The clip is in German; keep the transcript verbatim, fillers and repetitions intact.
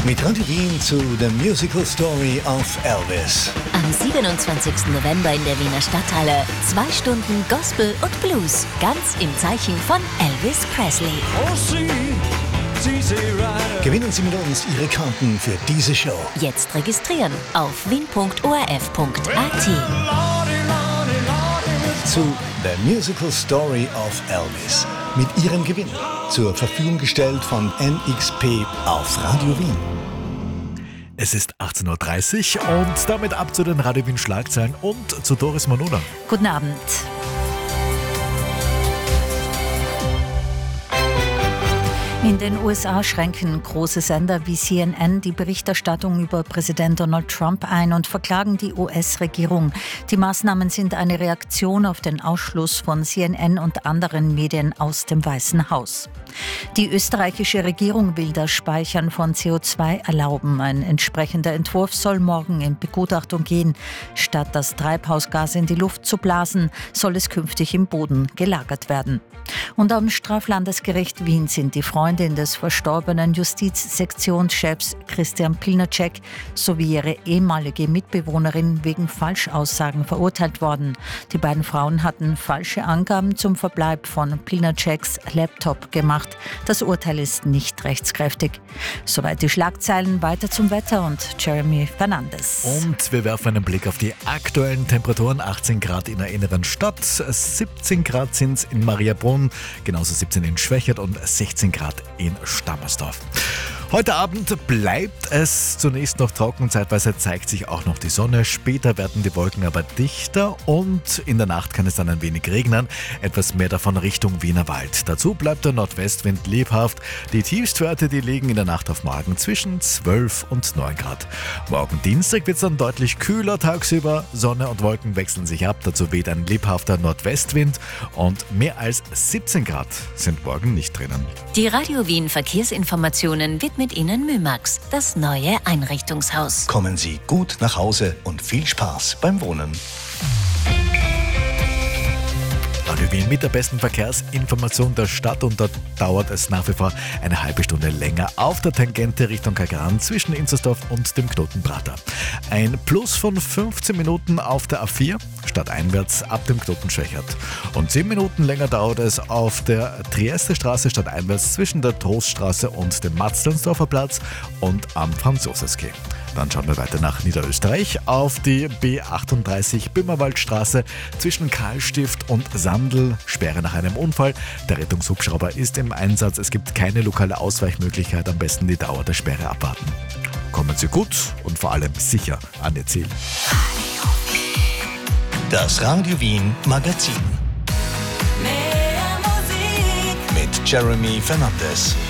Mit Radio Wien zu The Musical Story of Elvis. Am siebenundzwanzigsten November in der Wiener Stadthalle. Zwei Stunden Gospel und Blues. Ganz im Zeichen von Elvis Presley. Gewinnen Sie mit uns Ihre Karten für diese Show. Jetzt registrieren auf wien punkt o r f punkt a t. Zu The Musical Story of Elvis. Mit Ihrem Gewinn. Zur Verfügung gestellt von N X P auf Radio Wien. Es ist achtzehn Uhr dreißig und damit ab zu den Radio Wien Schlagzeilen und zu Doris Manula. Guten Abend. In den U S A schränken große Sender wie C N N die Berichterstattung über Präsident Donald Trump ein und verklagen die U S-Regierung. Die Maßnahmen sind eine Reaktion auf den Ausschluss von C N N und anderen Medien aus dem Weißen Haus. Die österreichische Regierung will das Speichern von C O zwei erlauben. Ein entsprechender Entwurf soll morgen in Begutachtung gehen. Statt das Treibhausgas in die Luft zu blasen, soll es künftig im Boden gelagert werden. Und am Straflandesgericht Wien sind die Freundin des verstorbenen Justizsektionschefs Christian Pilnacek sowie ihre ehemalige Mitbewohnerin wegen Falschaussagen verurteilt worden. Die beiden Frauen hatten falsche Angaben zum Verbleib von Pilnaceks Laptop gemacht. Das Urteil ist nicht rechtskräftig. Soweit die Schlagzeilen, weiter zum Wetter und Jeremy Fernandes. Und wir werfen einen Blick auf die aktuellen Temperaturen. achtzehn Grad in der inneren Stadt, siebzehn Grad sind es in Mariabrunn, genauso siebzehn in Schwächert und sechzehn Grad in Stammersdorf. Heute Abend bleibt es zunächst noch trocken, zeitweise zeigt sich auch noch die Sonne. Später werden die Wolken aber dichter und in der Nacht kann es dann ein wenig regnen. Etwas mehr davon Richtung Wienerwald. Dazu bleibt der Nordwestwind lebhaft. Die Tiefstwerte, die liegen in der Nacht auf morgen zwischen zwölf und neun Grad. Morgen Dienstag wird es dann deutlich kühler tagsüber. Sonne und Wolken wechseln sich ab. Dazu weht ein lebhafter Nordwestwind und mehr als siebzehn Grad sind morgen nicht drinnen. Die Radio Wien Verkehrsinformationen wird mit Ihnen Mymax, das neue Einrichtungshaus. Kommen Sie gut nach Hause und viel Spaß beim Wohnen. Radio Wien mit der besten Verkehrsinformation der Stadt und da dauert es nach wie vor eine halbe Stunde länger auf der Tangente Richtung Kagran zwischen Inzersdorf und dem Knoten Prater. Ein Plus von fünfzehn Minuten auf der A vier stadteinwärts ab dem Knoten Schwächert. Und zehn Minuten länger dauert es auf der Trieste-Straße stadteinwärts zwischen der Troststraße und dem Matzlensdorfer Platz und am Franz-Josefs-Quai. Dann schauen wir weiter nach Niederösterreich auf die B achtunddreißig Böhmerwaldstraße zwischen Karlstift und Sandl. Sperre nach einem Unfall. Der Rettungshubschrauber ist im Einsatz. Es gibt keine lokale Ausweichmöglichkeit. Am besten die Dauer der Sperre abwarten. Kommen Sie gut und vor allem sicher an Ihr Ziel. Das Radio Wien Magazin. Mehr Musik Mit Jeremy Fernandes.